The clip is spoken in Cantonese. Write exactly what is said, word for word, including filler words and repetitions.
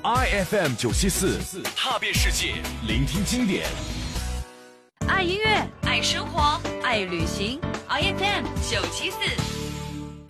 I F M 九七四，踏遍世界，聆听经典。 爱音乐，爱生活，爱旅行。I F M 九七四。